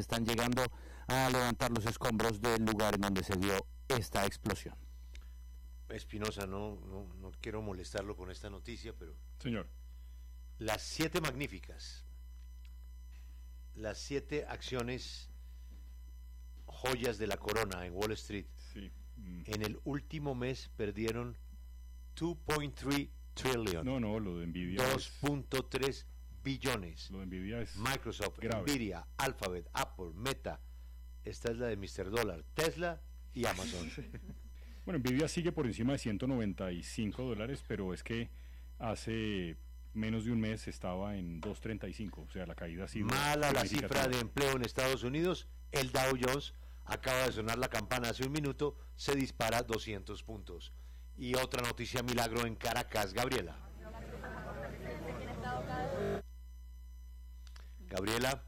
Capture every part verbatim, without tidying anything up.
están llegando a levantar los escombros del lugar en donde se dio esta explosión. Espinosa, no, no, no quiero molestarlo con esta noticia, pero... Señor. Las siete magníficas, las siete acciones joyas de la corona en Wall Street, sí. mm. en el último mes perdieron dos punto tres trillion. No, no, lo de Nvidia dos punto tres billones. Lo de Nvidia es Microsoft, grave. Nvidia, Alphabet, Apple, Meta. Esta es la de mister Dólar, Tesla y Amazon. Bueno, Nvidia sigue por encima de ciento noventa y cinco dólares, pero es que hace menos de un mes estaba en dos treinta y cinco, o sea, la caída ha sido mala la cifra de empleo en Estados Unidos. El Dow Jones acaba de sonar la campana hace un minuto, se dispara doscientos puntos. Y otra noticia milagro en Caracas, Gabriela. Gabriela,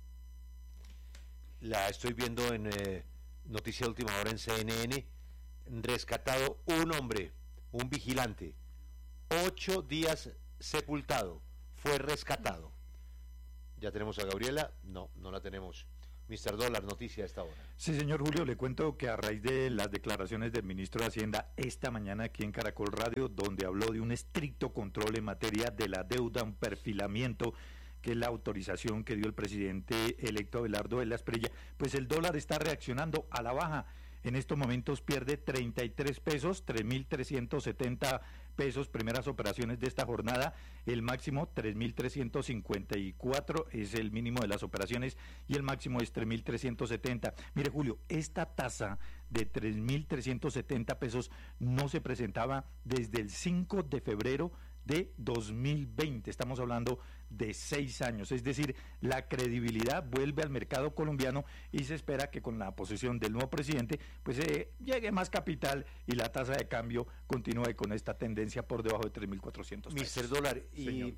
la estoy viendo en eh, noticia de última hora en C N N. Rescatado un hombre, un vigilante, ocho días sepultado, fue rescatado. ¿Ya tenemos a Gabriela? No, no la tenemos. mister Dólar, noticia a esta hora. Sí, señor Julio, le cuento que a raíz de las declaraciones del ministro de Hacienda esta mañana aquí en Caracol Radio, donde habló de un estricto control en materia de la deuda, un perfilamiento, que es la autorización que dio el presidente electo Abelardo de la Espriella, pues el dólar está reaccionando a la baja. En estos momentos pierde treinta y tres pesos, tres mil trescientos setenta pesos, primeras operaciones de esta jornada, el máximo tres mil trescientos cincuenta y cuatro es el mínimo de las operaciones y el máximo es tres mil trescientos setenta. Mire, Julio, esta tasa de tres mil trescientos setenta pesos no se presentaba desde el cinco de febrero de dos mil veinte, estamos hablando de seis años, es decir, la credibilidad vuelve al mercado colombiano y se espera que con la posesión del nuevo presidente pues eh, llegue más capital y la tasa de cambio continúe con esta tendencia por debajo de tres mil cuatrocientos pesos. mister Dólar, y Señor.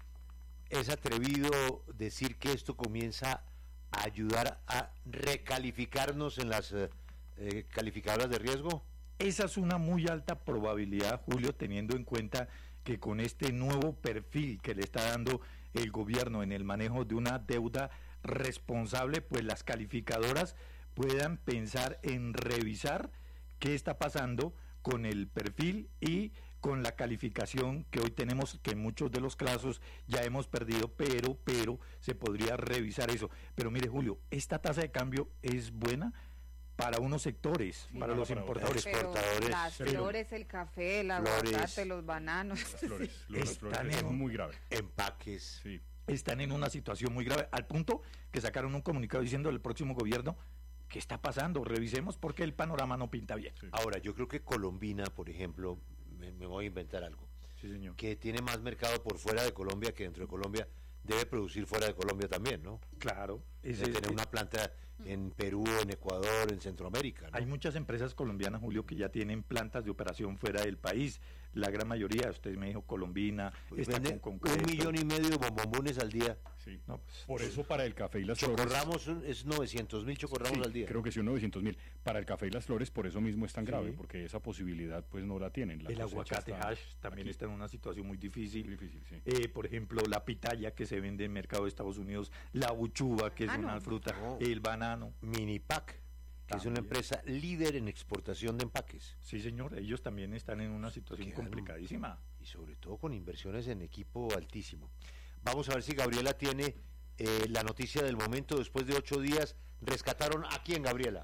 ¿Es atrevido decir que esto comienza a ayudar a recalificarnos en las eh, eh, calificadoras de riesgo? Esa es una muy alta probabilidad, Julio, teniendo en cuenta que con este nuevo perfil que le está dando el gobierno en el manejo de una deuda responsable, pues las calificadoras puedan pensar en revisar qué está pasando con el perfil y con la calificación que hoy tenemos, que en muchos de los casos ya hemos perdido, pero, pero se podría revisar eso. Pero mire, Julio, esta tasa de cambio es buena para unos sectores, sí, para los para importadores, exportadores. Las pero, flores, el café, el aguacate, los bananos. Las flores, los, las flores en, son muy graves. Empaques. Sí. Están en una situación muy grave, al punto que sacaron un comunicado diciendo al próximo gobierno, ¿qué está pasando? Revisemos porque el panorama no pinta bien. Sí. Ahora, yo creo que Colombina, por ejemplo, me, me voy a inventar algo, sí, señor, que tiene más mercado por fuera de Colombia que dentro de Colombia, debe producir fuera de Colombia también, ¿no? Claro. Debe es, tener es, una planta en Perú, en Ecuador, en Centroamérica, ¿no? Hay muchas empresas colombianas, Julio, que ya tienen plantas de operación fuera del país. La gran mayoría, usted me dijo Colombina, pues está vende con un millón y medio de bombombones al día. Sí. No, pues, por eso para el café y las chocorramos flores es novecientos mil chocorramos sí, al día. Creo que sí, novecientos mil. Para el café y las flores por eso mismo es tan sí. grave, porque esa posibilidad pues no la tienen. La el aguacate hash también aquí. Está en una situación muy difícil. Muy difícil sí. eh, por ejemplo, la pitaya que se vende en el mercado de Estados Unidos, la uchuva que es ah, una no. fruta, no. el banano. Minipack, que es una empresa líder en exportación de empaques. Sí, señor, ellos también están en una situación complicadísima. Y sobre todo con inversiones en equipo altísimo. Vamos a ver si Gabriela tiene eh, la noticia del momento. Después de ocho días, rescataron ¿a quién, Gabriela?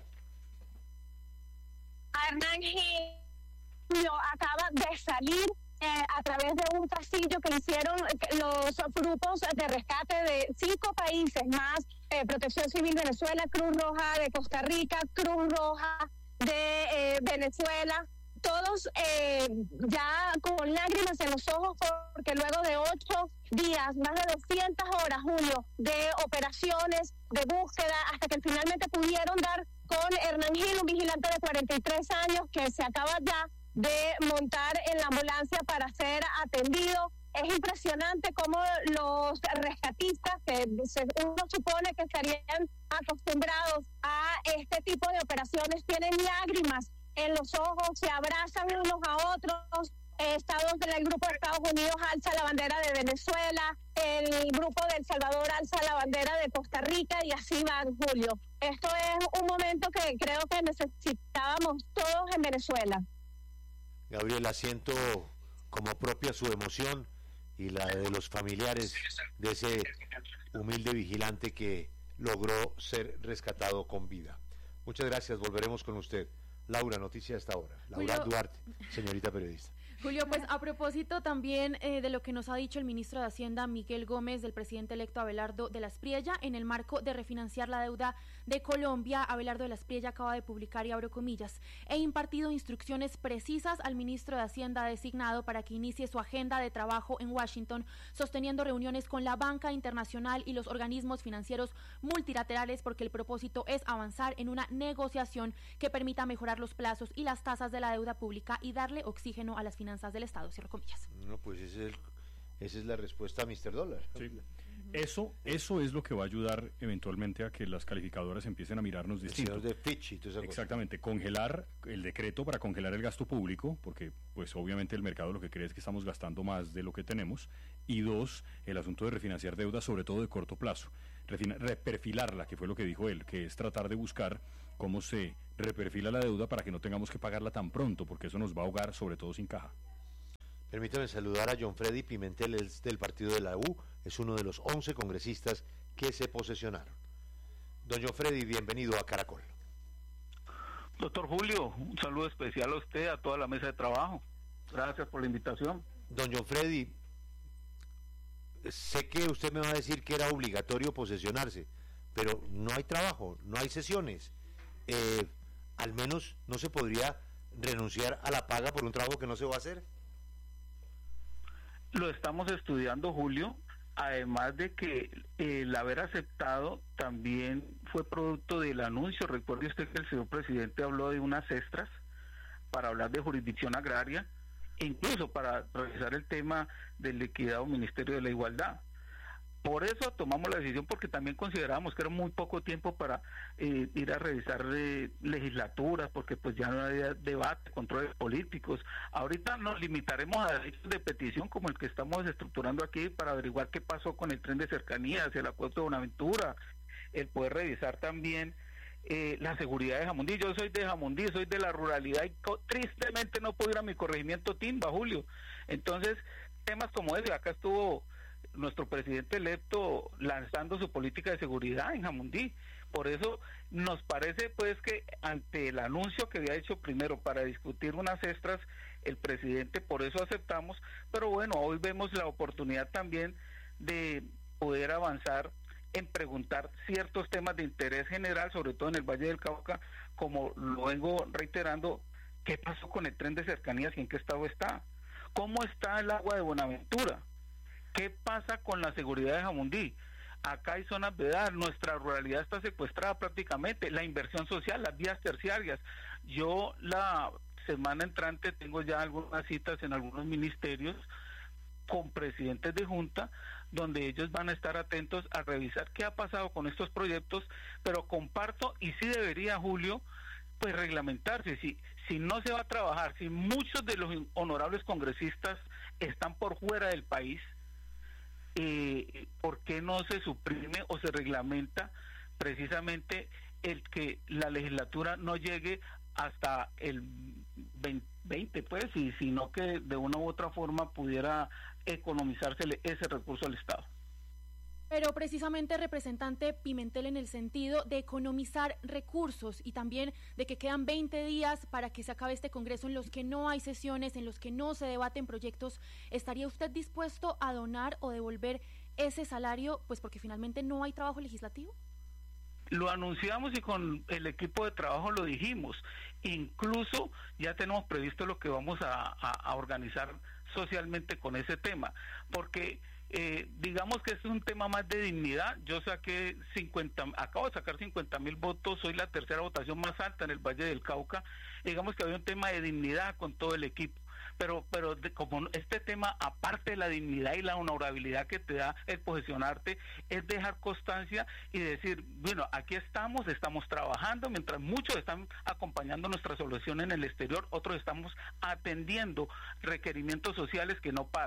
A Hernán Gil acaba de salir eh, a través de un pasillo que hicieron los grupos de rescate de cinco países más, eh, Protección Civil Venezuela, Cruz Roja de Costa Rica, Cruz Roja de eh, Venezuela, todos eh, ya con lágrimas en los ojos porque luego de ocho días, más de doscientas horas, Julio, de operaciones, de búsqueda, hasta que finalmente pudieron dar con Hernán Gil, un vigilante de cuarenta y tres años que se acaba ya de montar en la ambulancia para ser atendido. Es impresionante cómo los rescatistas, que uno supone que estarían acostumbrados a este tipo de operaciones, tienen lágrimas en los ojos, se abrazan unos a otros. Eh, Estados del grupo de Estados Unidos alza la bandera de Venezuela, eh, el grupo de El Salvador alza la bandera de Costa Rica y así van, Julio. Esto es un momento que creo que necesitábamos todos en Venezuela. Gabriela, siento como propia su emoción y la de los familiares de ese humilde vigilante que logró ser rescatado con vida. Muchas gracias, volveremos con usted. Laura, noticia a esta hora. Laura Julio, Duarte, señorita periodista. Julio, pues a propósito también eh, de lo que nos ha dicho el ministro de Hacienda, Miguel Gómez, del presidente electo Abelardo de la Espriella, en el marco de refinanciar la deuda de Colombia, Abelardo de la Espriella acaba de publicar, y abro comillas, he impartido instrucciones precisas al ministro de Hacienda designado para que inicie su agenda de trabajo en Washington, sosteniendo reuniones con la banca internacional y los organismos financieros multilaterales, porque el propósito es avanzar en una negociación que permita mejorar los plazos y las tasas de la deuda pública y darle oxígeno a las finanzas del Estado, cierro comillas. No, pues ese es el, esa es la respuesta a mister Dólar. Sí. Eso, eso es lo que va a ayudar eventualmente a que las calificadoras empiecen a mirarnos distintos. de Fitch y toda esa Exactamente, cosa. Congelar el decreto para congelar el gasto público, porque pues obviamente el mercado lo que cree es que estamos gastando más de lo que tenemos, y dos, el asunto de refinanciar deuda, sobre todo de corto plazo, Refina, reperfilarla, que fue lo que dijo él, que es tratar de buscar cómo se reperfila la deuda para que no tengamos que pagarla tan pronto, porque eso nos va a ahogar, sobre todo sin caja. Permítame saludar a John Freddy Pimentel, es del partido de la U, es uno de los once congresistas que se posesionaron. Don John Freddy, bienvenido a Caracol. Doctor Julio, un saludo especial a usted, a toda la mesa de trabajo. Gracias por la invitación. Don John Freddy, sé que usted me va a decir que era obligatorio posesionarse, pero no hay trabajo, no hay sesiones. Eh, al menos no se podría renunciar a la paga por un trabajo que no se va a hacer. Lo estamos estudiando, Julio, además de que el haber aceptado también fue producto del anuncio. Recuerde usted que el señor presidente habló de unas extras para hablar de jurisdicción agraria, e incluso para revisar el tema del liquidado Ministerio de la Igualdad. Por eso tomamos la decisión, porque también consideramos que era muy poco tiempo para eh, ir a revisar eh, legislaturas, porque pues ya no había debate, controles políticos. Ahorita nos limitaremos a derechos de petición como el que estamos estructurando aquí para averiguar qué pasó con el tren de cercanías, el acueducto de Buenaventura, el poder revisar también eh, la seguridad de Jamundí. Yo soy de Jamundí, soy de la ruralidad y tristemente no puedo ir a mi corregimiento Timba, Julio. Entonces, temas como ese, acá estuvo nuestro presidente electo lanzando su política de seguridad en Jamundí. Por eso nos parece pues que ante el anuncio que había hecho primero para discutir unas extras, el presidente, por eso aceptamos, pero bueno, hoy vemos la oportunidad también de poder avanzar en preguntar ciertos temas de interés general, sobre todo en el Valle del Cauca, como lo vengo reiterando. ¿Qué pasó con el tren de cercanías y en qué estado está? ¿Cómo está el agua de Buenaventura? ¿Qué pasa con la seguridad de Jamundí? Acá hay zonas vedadas, nuestra ruralidad está secuestrada prácticamente, la inversión social, las vías terciarias. Yo la semana entrante tengo ya algunas citas en algunos ministerios con presidentes de junta, donde ellos van a estar atentos a revisar qué ha pasado con estos proyectos, pero comparto, y sí debería, Julio, pues reglamentarse. Si, si no se va a trabajar, si muchos de los honorables congresistas están por fuera del país, Eh, ¿por qué no se suprime o se reglamenta precisamente el que la legislatura no llegue hasta el veinte, pues, y sino que de una u otra forma pudiera economizársele ese recurso al Estado? Pero precisamente, representante Pimentel, en el sentido de economizar recursos y también de que quedan veinte días para que se acabe este Congreso en los que no hay sesiones, en los que no se debaten proyectos, ¿estaría usted dispuesto a donar o devolver ese salario, pues porque finalmente no hay trabajo legislativo? Lo anunciamos y con el equipo de trabajo lo dijimos. Incluso ya tenemos previsto lo que vamos a, a, a organizar socialmente con ese tema, porque Eh, digamos que es un tema más de dignidad. Yo saqué cincuenta, acabo de sacar cincuenta mil votos, soy la tercera votación más alta en el Valle del Cauca. Digamos que había un tema de dignidad con todo el equipo, pero pero de, como este tema, aparte de la dignidad y la honorabilidad que te da el posesionarte, es dejar constancia y decir, bueno, aquí estamos, estamos trabajando, mientras muchos están acompañando nuestra solución en el exterior, otros estamos atendiendo requerimientos sociales que no paran.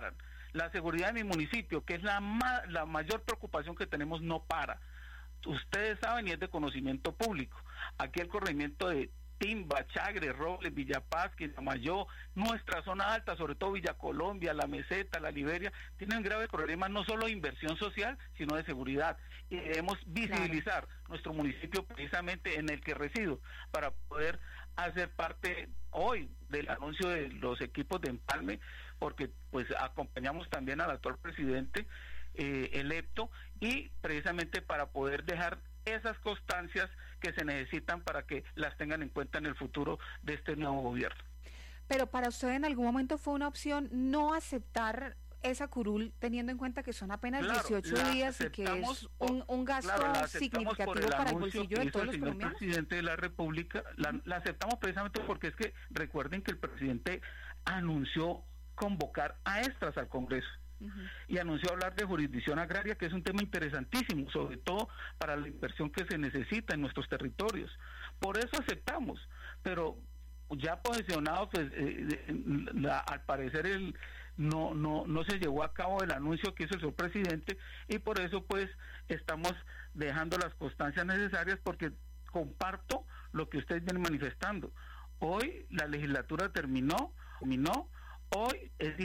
La seguridad de mi municipio, que es la, ma la mayor preocupación que tenemos, no para. Ustedes saben y es de conocimiento público. Aquí el corregimiento de Timba, Chagre, Robles, Villapaz, Quintamayó, nuestra zona alta, sobre todo Villa Colombia, La Meseta, La Liberia, tienen graves problemas no solo de inversión social, sino de seguridad. Y debemos visibilizar claro. nuestro municipio precisamente en el que resido, para poder hacer parte hoy del anuncio de los equipos de empalme, porque pues acompañamos también al actual presidente eh, electo, y precisamente para poder dejar esas constancias que se necesitan para que las tengan en cuenta en el futuro de este nuevo gobierno. Pero para usted en algún momento fue una opción no aceptar esa curul, teniendo en cuenta que son apenas claro, dieciocho días y que es un, un gasto claro, significativo el para el bolsillo de todos los colombianos. El presidente de la República, la, la aceptamos precisamente porque es que recuerden que el presidente anunció convocar a extras al Congreso. Uh-huh. Y anunció hablar de jurisdicción agraria, que es un tema interesantísimo, sobre todo para la inversión que se necesita en nuestros territorios. Por eso aceptamos, pero ya posicionados, pues eh, la, al parecer el no no no se llevó a cabo el anuncio que hizo el señor presidente, y por eso pues estamos dejando las constancias necesarias, porque comparto lo que ustedes vienen manifestando. Hoy la legislatura terminó, terminó, hoy es